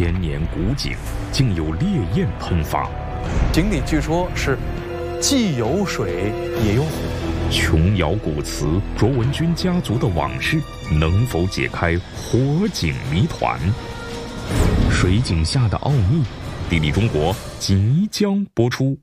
千年古井竟有烈焰喷发， 井里据说是既有水也有火。 琼瑶古瓷卓文君家族的往事能否解开火井谜团？水井下的奥秘，地理中国即将播出。